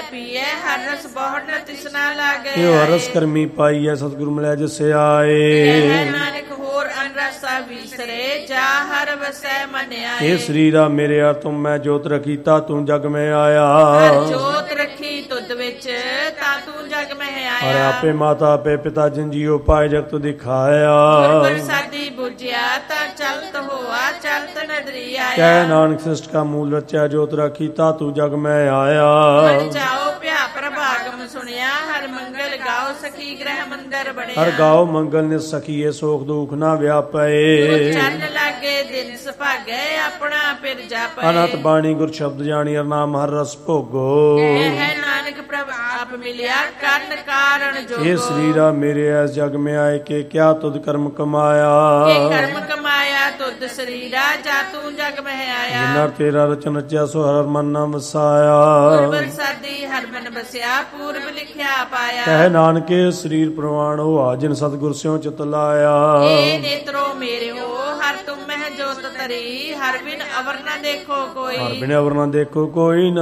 ਪੀਏ ਹਰ ਰਸ ਬਹੁਤ ਨ ਤਿਸਨਾ ਲਾਗੇ ਇਹ ਹਰਸ ਕਰਮੀ ਪਾਈਐ ਸਤਿਗੁਰੂ ਮਿਲਿਆ ਜਿਸ ਆਏ ਨਾਨਕ ਹੋਰ ਅਨ ਰਸਾ ਵਿਸਰੇ ਜਾ ਹਰ ਵਸੈ ਮਨ ਆਏ ਇਹ ਸਰੀਰਾ ਮੇਰੇ ਆ ਤੁਮ ਮੈਂ ਜੋਤ ਰਖੀਤਾ ਤੂੰ ਜਗ ਮੈਂ ਆਇਆ ਹਰ ਜੋਤ ਰੱਖੀ ਤੁਧ ਵਿੱਚ ਤਾਂ ਤੂੰ ਜਗ ਮਹਿ ਹਰ ਆਇਆ ਆਪੇ ਮਾਤਾ ਆਪੇ ਪਿਤਾ ਜਿਨ ਜੀਉ ਪਾਏ ਜਗਤ ਦਿਖਾਇਆ ਪ੍ਰਸਾਦੀ ਬੁਝਿਆ ਤਾਂ ਚਲਤ ਹੋਆ ਚਲਤ ਨਦਰੀ ਆਇਆ ਕਹਿ ਨਾਨਕ ਸ੍ਰਿਸ਼ਟ ਕਾ ਮੂਲ ਰਚਿਆ ਜੋਤ ਰਖੀਤਾ ਤੂੰ ਜਗ ਮੈਂ ਆਇਆ ਮਨ ਜਾਓ ਭਿਆ ਪ੍ਰਭਾਗਮ ਸੁਣਿਆ ਹਰ ਮੰਗਲ ਗਾਓ ਸਖੀ ਗ੍ਰਹਿ ਮੰਦਰ ਬਣਿਆ ਹਰ ਗਾਓ ਮੰਗਲ ਨਿ ਸਖੀਏ ਸੋਖ ਦੁਖ ਨਾ ਵਿਆਪੇ ਚੰਨ ਲਾਗੇ ਦਿਨ ਸੁਭਾਗੇ ਆਪਣਾ ਫਿਰ ਜਾਪੇ ਅਨਹਤ ਬਾਣੀ ਗੁਰ ਸ਼ਬਦ ਜਾਣੀ ਹਰ ਨਾਮ ਹਰ ਰਸ ਭੋਗੋ ਹੈ ਨਾਨਕ ਪ੍ਰਭ ਆਪ ਮਿਲਿਆ ਕਰਨ ਕਾਰਨ ਜੋਗੋ ਇਹ ਸਰੀਰਾ ਮੇਰੇ ਐਸ ਜਗ ਮੈਂ ਆਏ ਕੇ ਕਿਆ ਤੁਧ ਕਰਮ ਕਮਾਇਆ ਇਹ ਕਰਮ ਕਮਾਇਆ ਤੁਧ ਸਰੀਰਾ ਜਾ ਤੂੰ ਜਗ ਮਹਿ ਆਇਆ ਜਿਨਾ ਤੇਰਾ ਰਚਨ ਰਚਿਆ ਸੋ ਹਰ ਮਨ ਨਾ ਪੂਰਬ ਵਸਾਇਆ ਸਾਦੀ ਹਰ ਮਨ ਬਸਿਆ ਪੂਰਬ ਲਿਖਿਆ ਪਾਇਆ ਕਹਿ ਨਾਨਕੇ ਸਰੀਰ ਪ੍ਰਵਾਨ ਹੋਆ ਜਿਨ ਸਤਿਗੁਰ ਸਿਉ ਚਿਤ ਲਾਇਆ ਇਹ ਨੇਤਰੋ ਮੇਰੇ ਹੋ ਹਰ ਤੁਮ ਮਹਿ ਜੋਤ ਤਰੀ ਹਰ ਬਿਨ ਅਵਰ ਨ ਦੇਖੋ ਕੋਈ ਹਰ ਬਿਨ ਅਵਰ ਨਾ ਦੇਖੋ ਕੋਈ